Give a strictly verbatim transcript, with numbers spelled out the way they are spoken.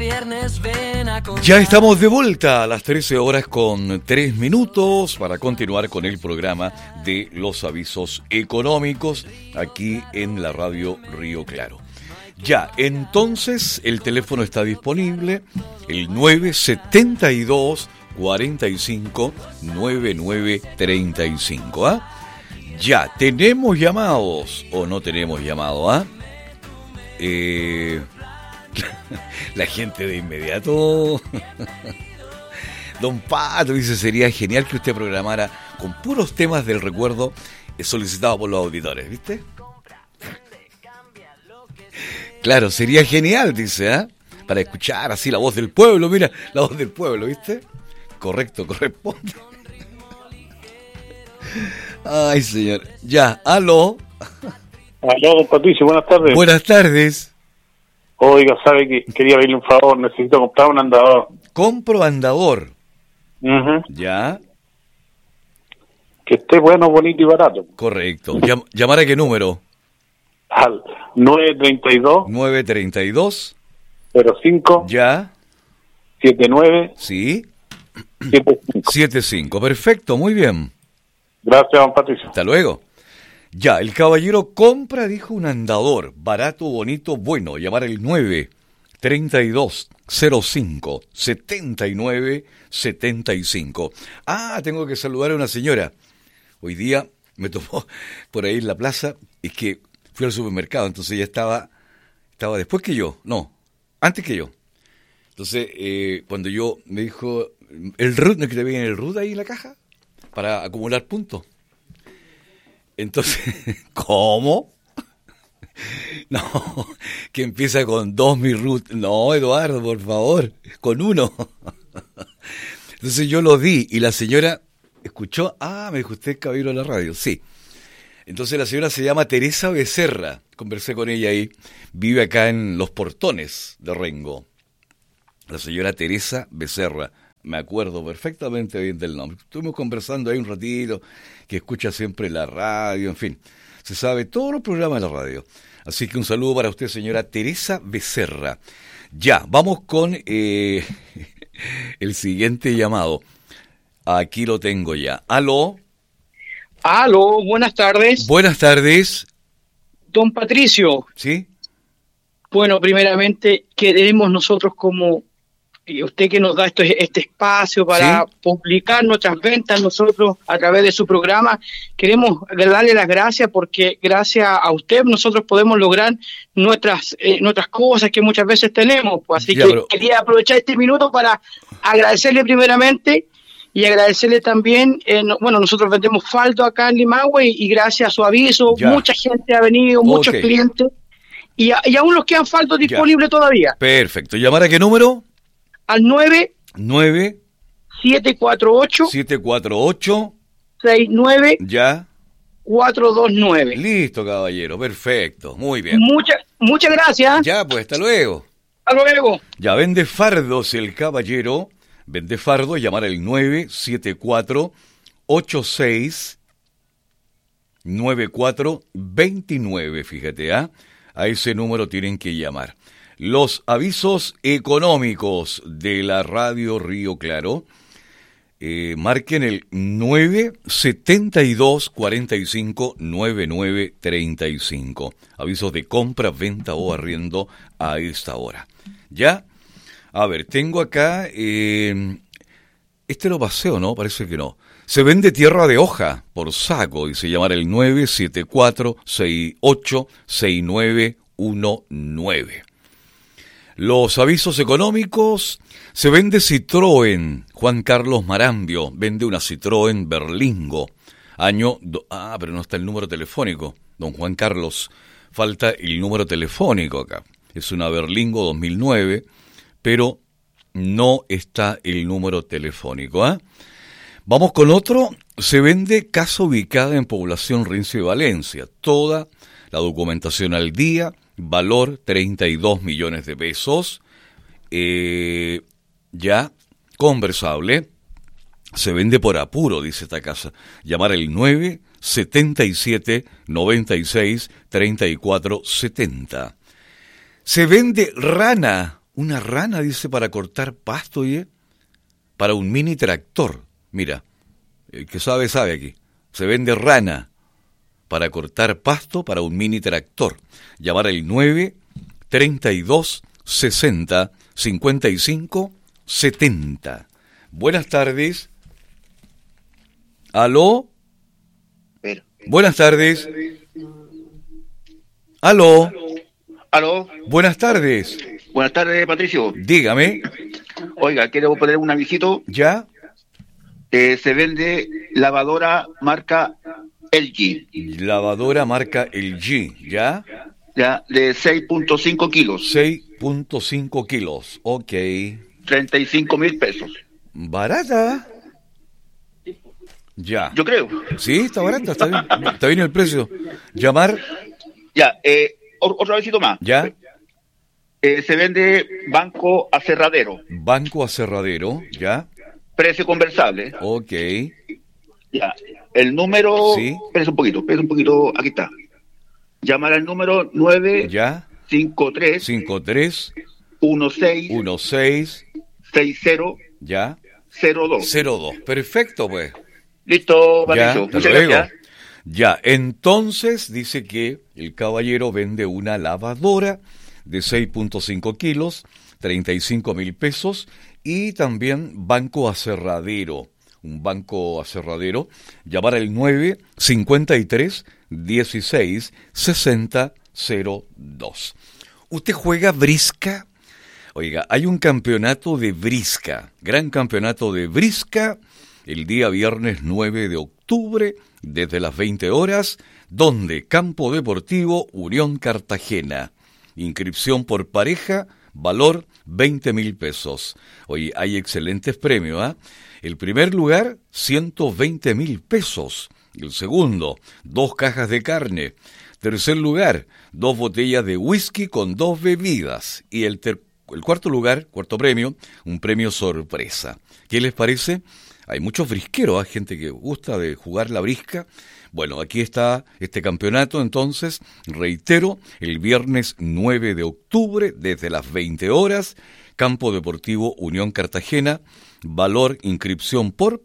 viernes ven a contar. Ya estamos de vuelta a las trece horas con tres minutos para continuar con el programa de los avisos económicos aquí en la radio Río Claro. Ya, entonces el teléfono está disponible, el nueve setenta y dos cuarenta y cinco noventa y nueve treinta y cinco, ¿ah? Ya, ¿tenemos llamados o no tenemos llamado, ah? Eh, la gente de inmediato. Don Pato dice, sería genial que usted programara con puros temas del recuerdo solicitados por los auditores, ¿viste? Claro, sería genial, dice, ¿ah? ¿eh? Para escuchar así la voz del pueblo, mira, la voz del pueblo, ¿viste? Correcto, corresponde. Ay, señor. Ya, aló. Aló, don Patricio, buenas tardes. Buenas tardes. Oiga, sabe que quería pedirle un favor, necesito comprar un andador. Compro andador. Uh-huh. Ya. Que esté bueno, bonito y barato. Correcto. Llam- ¿Llamar a qué número? Al nueve treinta y dos nueve treinta y dos cero cinco Ya. setenta y nueve Sí. setenta y cinco. setenta y cinco. Perfecto, muy bien. Gracias, don Patricio. Hasta luego. Ya, el caballero compra, dijo, un andador, barato, bonito, bueno. Llamar el nueve treinta y dos cero cinco setenta y nueve setenta y cinco. Ah, tengo que saludar a una señora. Hoy día me tomó por ahí en la plaza, es que fui al supermercado, entonces ella estaba, estaba después que yo, no, antes que yo. Entonces, eh, cuando yo me dijo, el R U T, ¿no es que te viene el R U T ahí en la caja? Para acumular puntos. Entonces, ¿cómo? No, que empieza con dos mi R U T. No, Eduardo, por favor, con uno. Entonces yo lo di y la señora escuchó, ah, me dijo, usted es caballero de la radio, sí. Entonces la señora se llama Teresa Becerra, conversé con ella ahí, vive acá en Los Portones de Rengo. La señora Teresa Becerra, me acuerdo perfectamente bien del nombre. Estuvimos conversando ahí un ratito, que escucha siempre la radio, en fin, se sabe todos los programas de la radio. Así que un saludo para usted, señora Teresa Becerra. Ya, vamos con eh, el siguiente llamado. Aquí lo tengo ya. ¿Aló? Aló, buenas tardes. Buenas tardes. Don Patricio. ¿Sí? Bueno, primeramente queremos nosotros como y usted que nos da esto, este espacio para ¿sí? publicar nuestras ventas nosotros a través de su programa, queremos darle las gracias porque gracias a usted nosotros podemos lograr nuestras eh, nuestras cosas que muchas veces tenemos. Pues, así ya, que pero... quería aprovechar este minuto para agradecerle primeramente y agradecerle también, eh, no, bueno, nosotros vendemos faldo acá en Limahue y, y gracias a su aviso, ya. mucha gente ha venido, okay. muchos clientes y, a, y aún nos quedan faldos disponibles todavía. Perfecto. ¿Llamar a qué número? Al nueve nueve siete cuatro ocho siete cuatro ocho seis nueve ya cuatro dos nueve. Listo, caballero, perfecto, muy bien. Muchas muchas gracias. Ya, pues, hasta luego. Hasta luego. Ya, vende fardos el caballero, vende fardos, llamar al nueve siete cuatro ocho seis nueve cuatro dos nueve, fíjate, ¿ah? ¿eh? A ese número tienen que llamar. Los avisos económicos de la radio Río Claro, eh, marquen el nueve setenta y dos cuarenta y cinco noventa y nueve treinta y cinco. Avisos de compra, venta o arriendo a esta hora. ¿Ya? A ver, tengo acá, eh, este lo paseo, ¿no? Parece que no. Se vende tierra de hoja por saco y se llamará el nueve siete cuatro seis ocho seis nueve uno nueve. Los avisos económicos, se vende Citroën, Juan Carlos Marambio, vende una Citroën Berlingo, año, do, ah, pero no está el número telefónico, don Juan Carlos, falta el número telefónico acá, es una Berlingo dos mil nueve, pero no está el número telefónico, ¿ah? ¿eh? Vamos con otro, se vende casa ubicada en población Rincio y Valencia, toda la documentación al día, valor treinta y dos millones de pesos, eh, ya conversable, se vende por apuro, dice esta casa, llamar el nueve setenta y siete noventa y seis treinta y cuatro setenta. Se vende rana Una rana, dice, para cortar pasto, oye, para un mini tractor. Mira, el que sabe, sabe aquí. Se vende rana para cortar pasto para un mini tractor. Llamar al nueve, treinta y dos, sesenta, cincuenta y cinco, setenta. Buenas tardes. ¿Aló? Pero. Buenas tardes. ¿Aló? ¿Aló? Buenas tardes. Buenas tardes, Patricio. Dígame. Oiga, quiero poner un avisito. ¿Ya? Eh, se vende lavadora marca L G. Lavadora marca L G, ¿ya? Ya, de seis punto cinco kilos. seis punto cinco kilos, ok. treinta y cinco mil pesos. ¿Barata? Ya. Yo creo. Sí, está barata, está bien. Está bien el precio. Llamar. Ya, eh, otro avisito más. ¿Ya? Eh, se vende banco aserradero. Banco aserradero, ¿ya? Precio conversable. Ok. Ya. El número... Sí. Espérese un poquito, espérese un poquito. Aquí está. Llamar al número nueve ¿Ya? cinco tres cinco tres uno seis uno seis seis cero ¿ya? cero dos. cero dos. Perfecto, pues. Listo, Ya, Patricio. hasta Muchas luego. gracias. Ya, entonces dice que el caballero vende una lavadora de seis punto cinco kilos, treinta y cinco mil pesos, y también banco aserradero, un banco aserradero. Llamar al nueve cincuenta y tres dieciséis sesenta cero dos. ¿Usted juega brisca? Oiga, hay un campeonato de brisca, gran campeonato de brisca, el día viernes nueve de octubre, desde las veinte horas, donde Campo Deportivo Unión Cartagena. Inscripción por pareja, valor veinte mil pesos. Oye, hay excelentes premios, ¿ah? ¿eh? El primer lugar, ciento veinte mil pesos. El segundo, dos cajas de carne. Tercer lugar, dos botellas de whisky con dos bebidas. Y el, ter- el cuarto lugar, cuarto premio, un premio sorpresa. ¿Qué les parece? Hay muchos brisqueros, hay gente que gusta de jugar la brisca. Bueno, aquí está este campeonato, entonces, reitero, el viernes nueve de octubre, desde las veinte horas, Campo Deportivo Unión Cartagena, valor inscripción por